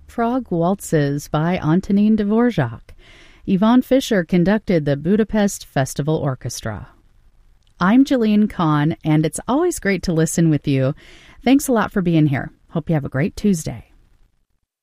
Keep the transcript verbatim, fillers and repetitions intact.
Frog Waltzes by Antonin Dvorak. Yvonne Fisher conducted the Budapest Festival Orchestra. I'm Jillian Kahn, and it's always great to listen with you. Thanks a lot for being here. Hope you have a great Tuesday.